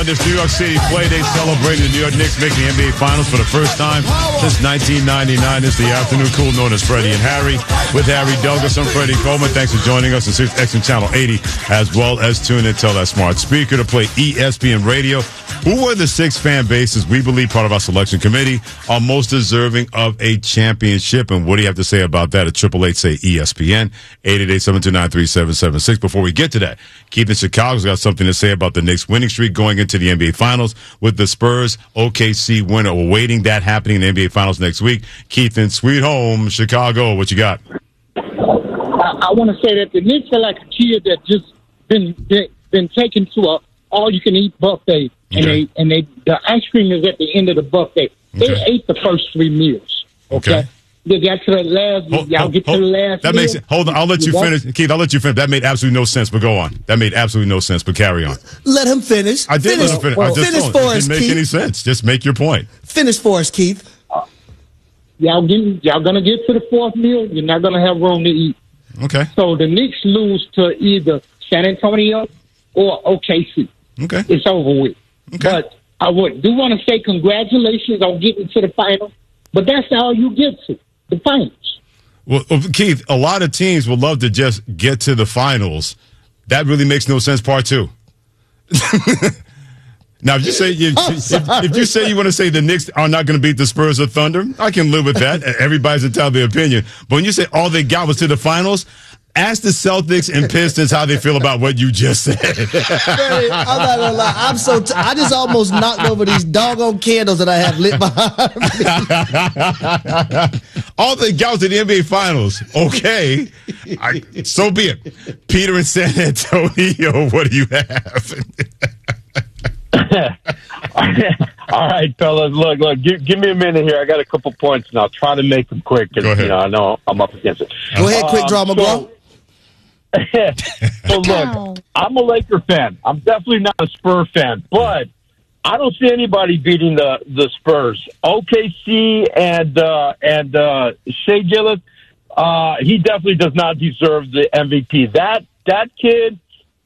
this New York City play day celebrating the New York Knicks making the NBA Finals for the first time since 1999. It's the afternoon cool known as Freddie and Harry. With Harry Douglas, I'm Freddie Coleman. Thanks for joining us on 6X and Channel 80, as well as tune in, tell that smart speaker to play ESPN Radio. Who were the 6 fan bases we believe part of our selection committee are most deserving of a championship? And what do you have to say about that at 888-SAY-ESPN, 888-729-3776? Before we get to that, Keith in Chicago's got something to say about the Knicks winning streak going into the NBA Finals with the Spurs OKC winner. We're waiting that happening in the NBA Finals next week. Keith in Sweet Home, Chicago, what you got? I want to say that the Knicks are like a kid that just been taken to a all-you-can-eat buffet, Okay. and the ice cream is at the end of the buffet. They Okay. ate the first 3 meals. Okay. They got to the last. Y'all get to the last. That meal. makes it. Hold on, I'll let you finish, Keith. I'll let you finish. That made absolutely no sense. But go on. That made absolutely no sense. But carry on. Let him finish. I did let him finish. I just finish told for him. It us, didn't make Keith. any sense. Just make your point. Finish for us, Keith. Y'all gonna get to the 4th meal. You're not gonna have room to eat. Okay. So the Knicks lose to either San Antonio or OKC. Okay. It's over with. Okay. But I do want to say congratulations on getting to the finals. But that's all you get to, the finals. Well, Keith, a lot of teams would love to just get to the finals. That really makes no sense. Part 2. Now, if you say if you say you want to say the Knicks are not going to beat the Spurs or Thunder, I can live with that. Everybody's entitled to their opinion. But when you say all they got was to the finals, ask the Celtics and Pistons how they feel about what you just said. Freddie, I'm not gonna lie. I just almost knocked over these doggone candles that I have lit behind me. All they got was to the NBA Finals. Okay, so be it. Peter in San Antonio, what do you have? All right, fellas. Look. Give me a minute here. I got a couple points, and I'll try to make them quick. Go ahead. I know I'm up against it. Go ahead, quick drama, bro. So look, I'm a Laker fan. I'm definitely not a Spur fan, but I don't see anybody beating the Spurs. OKC and Shai Gilgeous, he definitely does not deserve the MVP. That kid.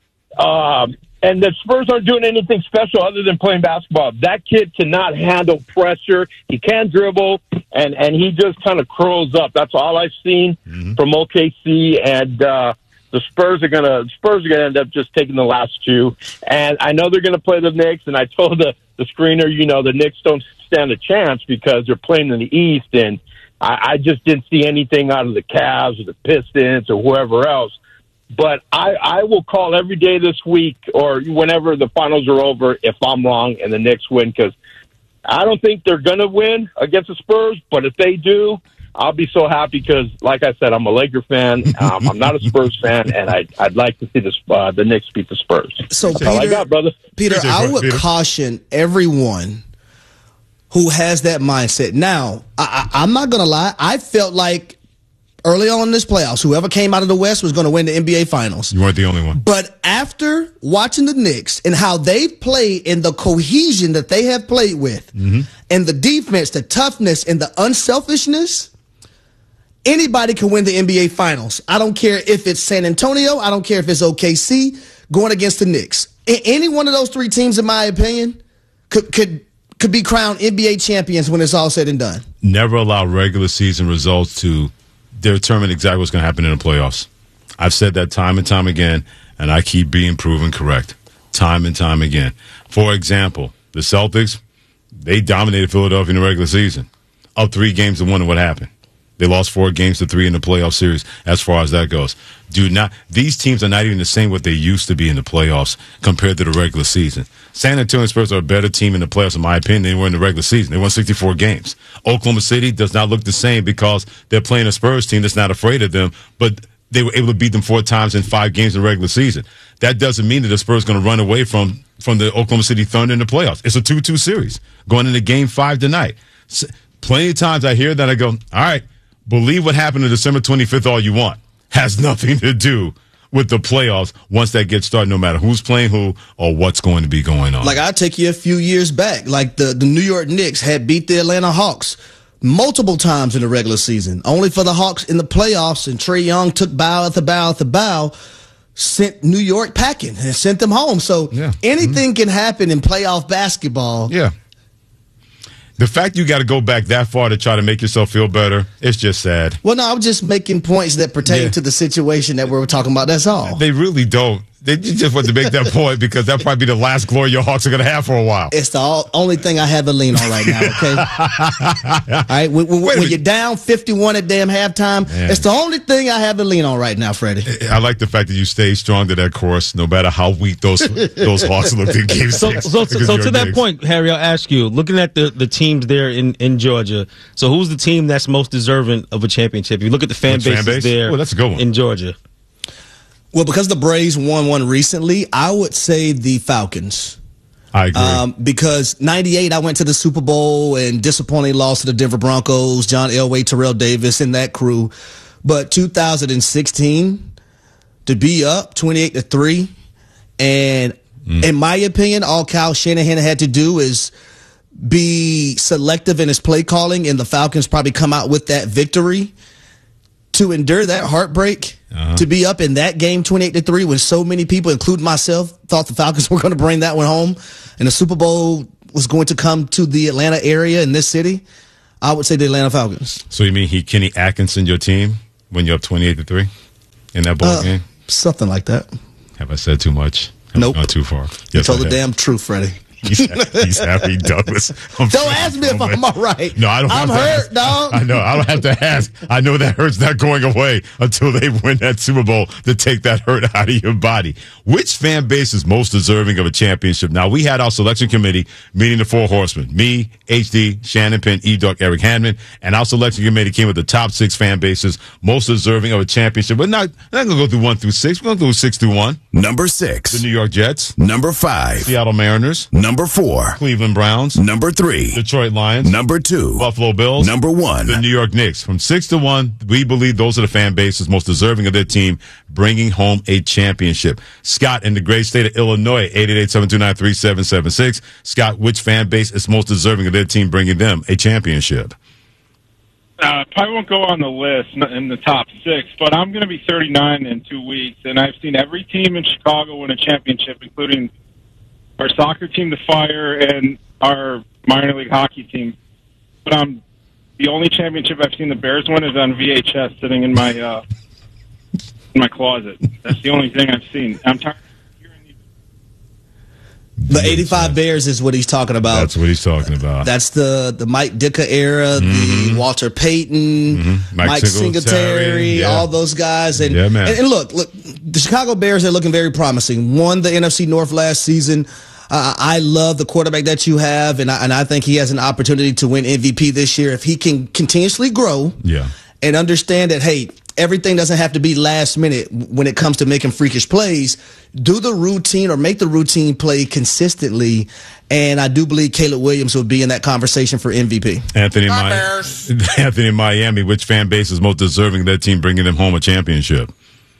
And the Spurs aren't doing anything special other than playing basketball. That kid cannot handle pressure. He can dribble, and he just kind of curls up. That's all I've seen from OKC, and the Spurs are gonna end up just taking the last 2. And I know they're gonna play the Knicks. And I told the screener, the Knicks don't stand a chance because they're playing in the East, and I just didn't see anything out of the Cavs or the Pistons or whoever else. But I will call every day this week or whenever the finals are over if I'm wrong and the Knicks win, because I don't think they're going to win against the Spurs. But if they do, I'll be so happy because, like I said, I'm a Laker fan. I'm not a Spurs fan, and I'd like to see the Knicks beat the Spurs. So, That's all I got, brother. Peter, I would caution everyone who has that mindset. Now, I'm not going to lie. I felt like early on in this playoffs, whoever came out of the West was going to win the NBA Finals. You weren't the only one. But after watching the Knicks and how they play and the cohesion that they have played with, and the defense, the toughness, and the unselfishness, anybody can win the NBA Finals. I don't care if it's San Antonio. I don't care if it's OKC going against the Knicks. Any one of those 3 teams, in my opinion, could be crowned NBA champions when it's all said and done. Never allow regular season results to determine exactly what's going to happen in the playoffs. I've said that time and time again, and I keep being proven correct time and time again. For example, the Celtics, they dominated Philadelphia in the regular season. Up 3 games to 1, and what happened? They lost 4 games to 3 in the playoff series as far as that goes. These teams are not even the same what they used to be in the playoffs compared to the regular season. San Antonio Spurs are a better team in the playoffs, in my opinion, than they were in the regular season. They won 64 games. Oklahoma City does not look the same because they're playing a Spurs team that's not afraid of them, but they were able to beat them 4 times in 5 games in the regular season. That doesn't mean that the Spurs are going to run away from the Oklahoma City Thunder in the playoffs. It's a 2-2 series going into Game 5 tonight. Plenty of times I hear that, I go, all right, believe what happened on December 25th all you want. Has nothing to do with the playoffs once that gets started, no matter who's playing who or what's going to be going on. Like, I'll take you a few years back. Like, the New York Knicks had beat the Atlanta Hawks multiple times in the regular season, only for the Hawks in the playoffs, and Trae Young took bow after bow after bow sent New York packing and sent them home. So anything can happen in playoff basketball. Yeah. The fact you got to go back that far to try to make yourself feel better, it's just sad. Well, no, I'm just making points that pertain to the situation that we're talking about. That's all. They really don't. They just want to make that point because that'll probably be the last glory your Hawks are going to have for a while. It's the only thing I have to lean on right now, okay? All right, when you're down 51 at damn halftime, it's the only thing I have to lean on right now, Freddie. I like the fact that you stayed strong to that course, no matter how weak those Hawks looked in Game 6. So to that point, Harry, I'll ask you, looking at the teams there in Georgia, so who's the team that's most deserving of a championship? You look at the fan bases there that's a good one. in Georgia. Well, because the Braves won one recently, I would say the Falcons. I agree. Because 98, I went to the Super Bowl and disappointingly lost to the Denver Broncos, John Elway, Terrell Davis, and that crew. But 2016, to be up 28-3, and in my opinion, all Kyle Shanahan had to do is be selective in his play calling, and the Falcons probably come out with that victory. To endure that heartbreak, to be up in that game 28-3 when so many people, including myself, thought the Falcons were going to bring that one home and the Super Bowl was going to come to the Atlanta area in this city, I would say the Atlanta Falcons. So you mean Kenny Atkinson your team when you're up 28-3 in that ball game? Something like that. Have I said too much? Nope. Gone too far. You told the damn truth, Freddie. He's Harry Douglas. Don't ask me if I'm all right. No, I don't. I'm hurt, dog. I know. I don't have to ask. I know that hurt's not going away until they win that Super Bowl to take that hurt out of your body. Which fan base is most deserving of a championship? Now, we had our selection committee meeting the four horsemen. Me, HD, Shannon Penn, E-Duck, Eric Hanman, and our selection committee came with the top 6 fan bases most deserving of a championship. We're not going to go through 1 through 6. We're going to go 6 through 1. Number 6. The New York Jets. Number 5. Seattle Mariners. Number 4. Cleveland Browns. Number 3. Detroit Lions. Number 2. Buffalo Bills. Number 1. The New York Knicks. From 6 to 1, we believe those are the fan bases most deserving of their team bringing home a championship. Scott in the great state of Illinois, 888-729-3776. Scott, which fan base is most deserving of their team bringing them a championship? Probably won't go on the list in the top 6, but I'm going to be 39 in 2 weeks, and I've seen every team in Chicago win a championship, including our soccer team, the Fire, and our minor league hockey team. But the only championship I've seen the Bears win is on VHS sitting in my closet. That's the only thing I've seen. I'm tired. The 85 Bears is what he's talking about. That's what he's talking about. That's the Mike Ditka era, the Walter Payton, Mike Singletary, all those guys. And, and look, the Chicago Bears are looking very promising. Won the NFC North last season. I love the quarterback that you have, and I think he has an opportunity to win MVP this year if he can continuously grow and understand that, hey, everything doesn't have to be last minute when it comes to making freakish plays. Do the routine or make the routine play consistently, and I do believe Caleb Williams will be in that conversation for MVP. Anthony in Miami, which fan base is most deserving of their team bringing them home a championship?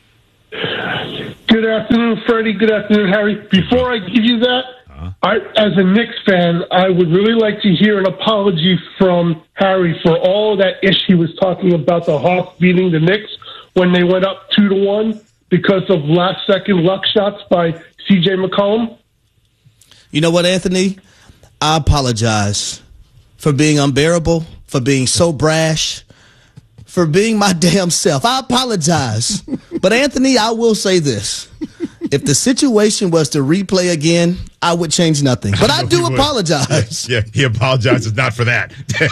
Good afternoon, Freddie. Good afternoon, Harry. Before I give you that, as a Knicks fan, I would really like to hear an apology from Harry for all that ish he was talking about the Hawks beating the Knicks when they went up 2-1 because of last-second luck shots by C.J. McCollum. You know what, Anthony? I apologize for being unbearable, for being so brash, for being my damn self. I apologize. But, Anthony, I will say this. If the situation was to replay again, I would change nothing. But I do apologize. Yeah, he apologizes not for that.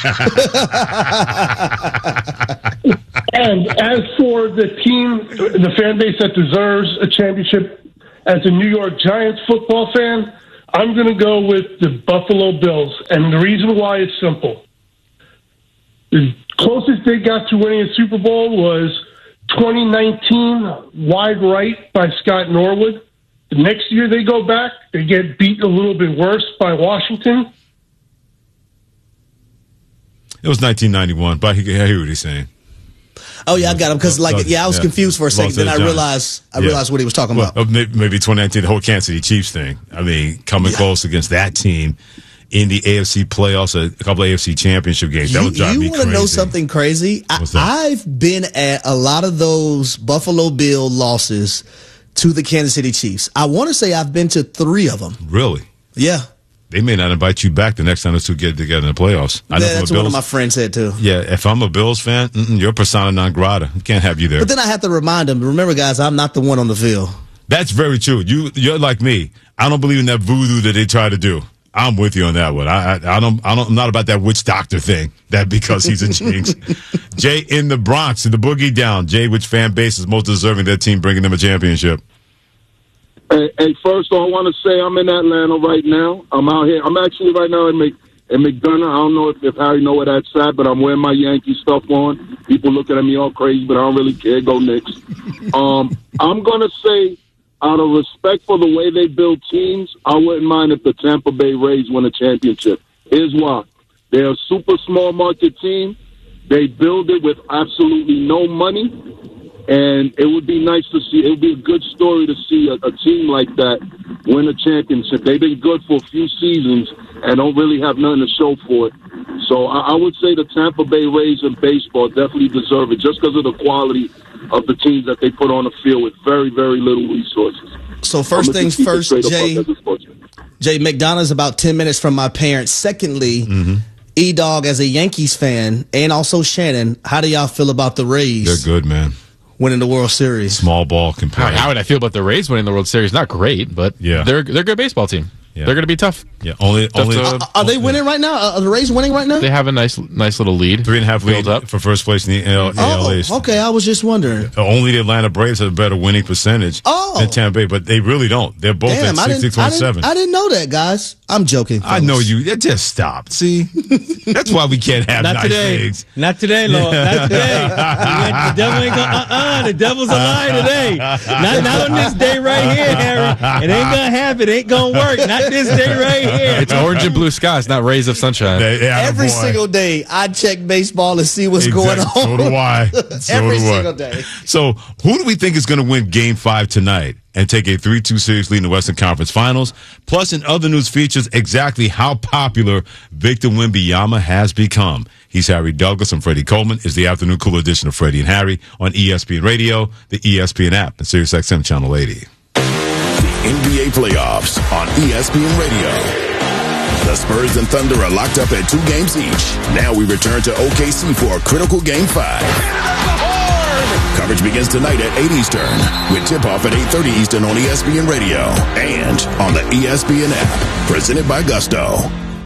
And as for the team, the fan base that deserves a championship, as a New York Giants football fan, I'm going to go with the Buffalo Bills. And the reason why is simple. The closest they got to winning a Super Bowl was 2019 wide right by Scott Norwood. The next year they go back, they get beat a little bit worse by Washington. It was 1991, but I hear what he's saying. Oh, yeah, I got him. Because, I was confused for a second. Then I realized what he was talking about. Maybe 2019, the whole Kansas City Chiefs thing. I mean, coming close against that team in the AFC playoffs, a couple of AFC championship games. That would drive me crazy. You want to know something crazy? I've been at a lot of those Buffalo Bill losses to the Kansas City Chiefs. I want to say I've been to 3 of them. Really? Yeah. They may not invite you back the next time those two get together in the playoffs. I know That's what one of my friends said, too. Yeah, if I'm a Bills fan, you're persona non grata. We can't have you there. But then I have to remind them, remember, guys, I'm not the one on the field. That's very true. You're like me. I don't believe in that voodoo that they try to do. I'm with you on that one. I'm not about that witch doctor thing. That because he's a jinx. Jay in the Bronx, in the Boogie Down. Jay, which fan base is most deserving of their team bringing them a championship? Hey, first of all, I want to say I'm in Atlanta right now. I'm out here. I'm actually right now in McDonough. I don't know if Harry know where that's at, but I'm wearing my Yankee stuff on. People looking at me all crazy, but I don't really care. Go Knicks. I'm going to say, out of respect for the way they build teams, I wouldn't mind if the Tampa Bay Rays win a championship. Here's why. They're a super small market team. They build it with absolutely no money. And it would be nice to see. It would be a good story to see a team like that win a championship. They've been good for a few seasons and don't really have nothing to show for it. So I would say the Tampa Bay Rays in baseball definitely deserve it just because of the quality of the teams that they put on the field with very, very little resources. So first things first, Jay, McDonough's about 10 minutes from my parents. Secondly, E-Dog, as a Yankees fan, and also Shannon, how do y'all feel about the Rays? They're good, man. Winning the World Series. Small ball compared. How would I feel about the Rays winning the World Series? Not great, but they're a good baseball team. Yeah. They're going to be tough. Yeah, are they winning right now? Are the Rays winning right now? They have a nice little lead. 3.5 lead up for first place in the AL East. Okay, I was just wondering. Only the Atlanta Braves have a better winning percentage than Tampa Bay, but they really don't. They're both at 66.7. I didn't know that, guys. I'm joking. Fellas. I know you. Just stop. See, that's why we can't have Not nice today. things. Not today, Lord. Not today. The devil ain't gonna. The devil's a lie today. Not on this day right here, Harry. It ain't gonna happen. It ain't gonna work. Not this day right here. It's orange and blue skies, not rays of sunshine. Every single day, I check baseball and see what's going on. So do I. Every single day. So, who do we think is going to win Game 5 tonight and take a 3-2 series lead in the Western Conference Finals? Plus, in other news, features exactly how popular Victor Wembanyama has become. He's Harry Douglas, and Freddie Coleman is the afternoon cool edition of Freddie and Harry on ESPN Radio, the ESPN app, and SiriusXM Channel 80. NBA playoffs on ESPN Radio. The Spurs and Thunder are locked up at 2 games each. Now we return to OKC for a critical Game 5. Coverage begins tonight at 8 Eastern with tip-off at 8:30 Eastern on ESPN Radio and on the ESPN app. Presented by Gusto.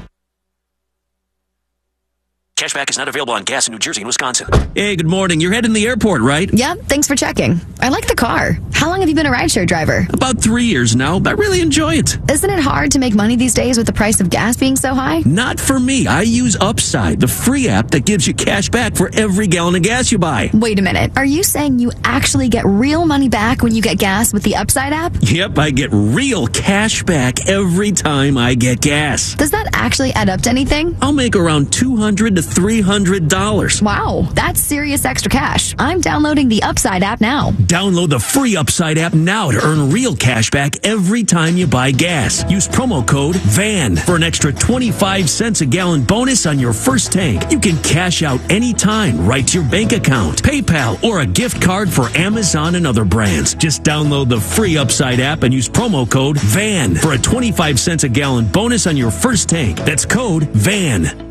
Cashback is not available on gas in New Jersey and Wisconsin. Hey, good morning. You're heading to the airport, right? Yep, thanks for checking. I like the car. How long have you been a rideshare driver? About 3 years now, but I really enjoy it. Isn't it hard to make money these days with the price of gas being so high? Not for me. I use Upside, the free app that gives you cash back for every gallon of gas you buy. Wait a minute. Are you saying you actually get real money back when you get gas with the Upside app? Yep, I get real cash back every time I get gas. Does that actually add up to anything? I'll make around $200 to $300. Wow, that's serious extra cash. I'm downloading the Upside app now. Download the free Upside app now to earn real cash back every time you buy gas. Use promo code VAN for an extra 25 cents a gallon bonus on your first tank. You can cash out anytime right to your bank account, PayPal, or a gift card for Amazon and other brands. Just download the free Upside app and use promo code VAN for a 25 cents a gallon bonus on your first tank. That's code VAN.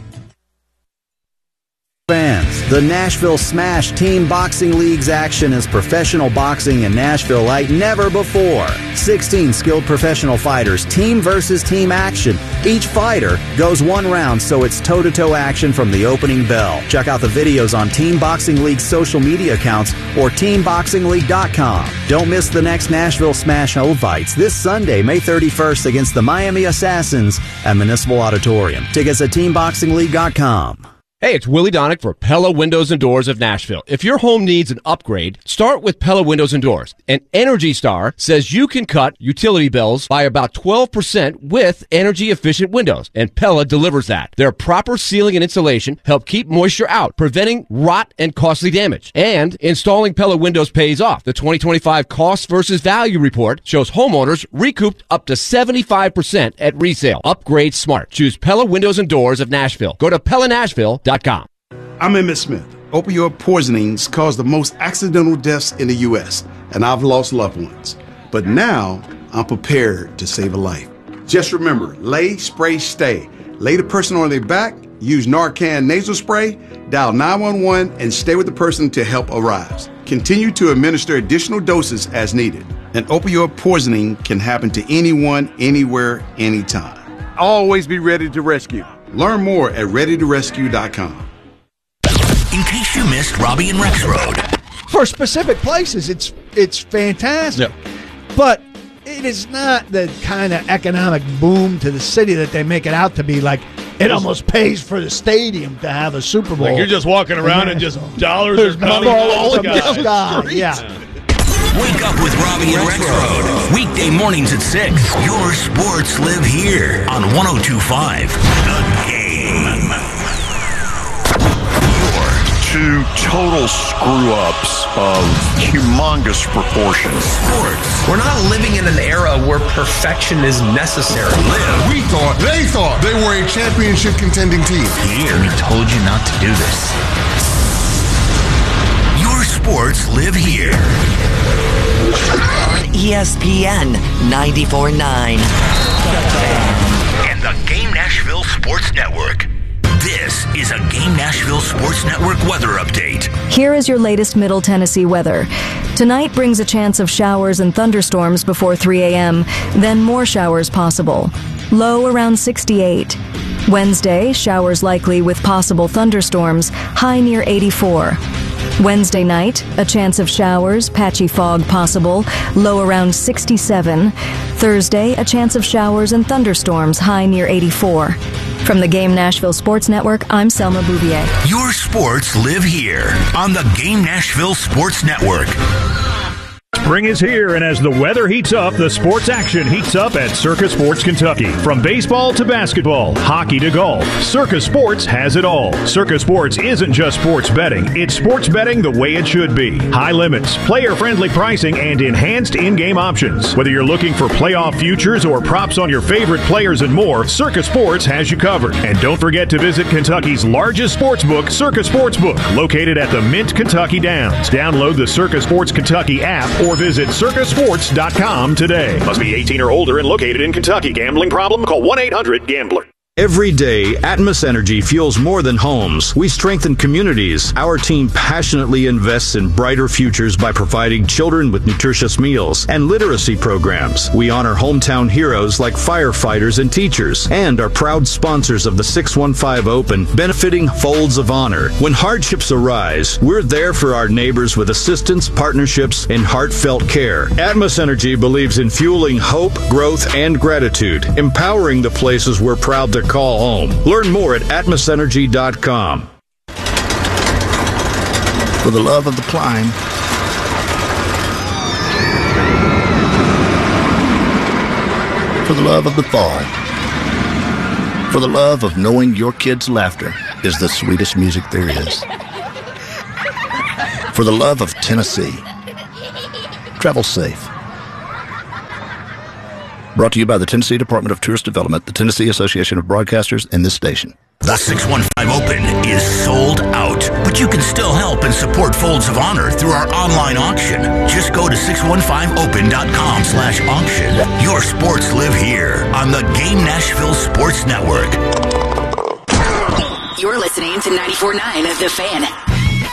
Fans, the Nashville Smash Team Boxing League's action is professional boxing in Nashville like never before. 16 skilled professional fighters, team versus team action. Each fighter goes 1 round, so it's toe-to-toe action from the opening bell. Check out the videos on Team Boxing League's social media accounts or TeamBoxingLeague.com. Don't miss the next Nashville Smash Hole fights this Sunday, May 31st against the Miami Assassins at Municipal Auditorium. Tickets at TeamBoxingLeague.com. Hey, it's Willie Donick for Pella Windows and Doors of Nashville. If your home needs an upgrade, start with Pella Windows and Doors. And Energy Star says you can cut utility bills by about 12% with energy-efficient windows. And Pella delivers that. Their proper sealing and insulation help keep moisture out, preventing rot and costly damage. And installing Pella windows pays off. The 2025 Cost versus Value Report shows homeowners recouped up to 75% at resale. Upgrade smart. Choose Pella Windows and Doors of Nashville. Go to PellaNashville.com. I'm Emmett Smith. Opioid poisonings cause the most accidental deaths in the U.S., and I've lost loved ones. But now I'm prepared to save a life. Just remember, lay, spray, stay. Lay the person on their back, use Narcan nasal spray, dial 911, and stay with the person until help arrives. Continue to administer additional doses as needed. And opioid poisoning can happen to anyone, anywhere, anytime. Always be ready to rescue. Learn more at readytorescue.com. In case you missed Robbie and Rex Road. For specific places, it's fantastic. Yep. But it is not the kind of economic boom to the city that they make it out to be. Like, it almost pays for the stadium to have a Super Bowl. Like you're just walking around and just dollars are coming all the sky. Yeah. Wake up with Robbie and Rex Road. Weekday mornings at 6. Your sports live here on 102.5 The Game. Two total screw-ups of humongous proportions. Sports. We're not living in an era where perfection is necessary. They thought they were a championship contending team. Here, we told you not to do this. Your sports live here. On ESPN 94.9. And the Game Nashville Sports Network. This is a Game Nashville Sports Network weather update. Here is your latest Middle Tennessee weather. Tonight brings a chance of showers and thunderstorms before 3 a.m., then more showers possible. Low around 68. Wednesday, showers likely with possible thunderstorms, high near 84. Wednesday night, a chance of showers, patchy fog possible, low around 67. Thursday, a chance of showers and thunderstorms, high near 84. From the Game Nashville Sports Network, I'm Selma Bouvier. Your sports live here on the Game Nashville Sports Network. Spring is here, and as the weather heats up, the sports action heats up at Circa Sports Kentucky. From baseball to basketball, hockey to golf, Circa Sports has it all. Circa Sports isn't just sports betting. It's sports betting the way it should be. High limits, player-friendly pricing, and enhanced in-game options. Whether you're looking for playoff futures or props on your favorite players and more, Circa Sports has you covered. And don't forget to visit Kentucky's largest sports book, Circa Sportsbook, located at the Mint Kentucky Downs. Download the Circa Sports Kentucky app or visit circasports.com today. Must be 18 or older and located in Kentucky. Gambling problem? Call 1-800-GAMBLER. Every day, Atmos Energy fuels more than homes. We strengthen communities. Our team passionately invests in brighter futures by providing children with nutritious meals and literacy programs. We honor hometown heroes like firefighters and teachers, and are proud sponsors of the 615 Open, benefiting Folds of Honor. When hardships arise, we're there for our neighbors with assistance, partnerships, and heartfelt care. Atmos Energy believes in fueling hope, growth, and gratitude, empowering the places we're proud to call home. Learn more at atmosenergy.com. For the love of the climb, for the love of the fall, for the love of knowing your kids' laughter is the sweetest music there is, for the love of Tennessee. Travel safe. Brought to you by the Tennessee Department of Tourist Development, the Tennessee Association of Broadcasters, and this station. The 615 Open is sold out, but you can still help and support Folds of Honor through our online auction. Just go to 615open.com/auction. Your sports live here on the Game Nashville Sports Network. You're listening to 94.9 The Fan.